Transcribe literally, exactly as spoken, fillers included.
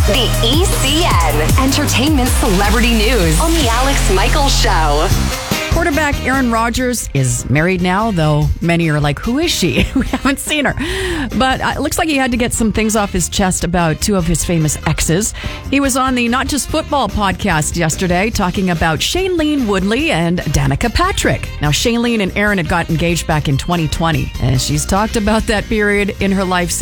The E C N, Entertainment Celebrity News on The Alex Michaels Show. Quarterback Aaron Rodgers is married now, though many are like, who is she? We haven't seen her. But it looks like he had to get some things off his chest about two of his famous exes. He was on the Not Just Football podcast yesterday talking about Shailene Woodley and Danica Patrick. Now, Shailene and Aaron had got engaged back in twenty twenty, and she's talked about that period in her life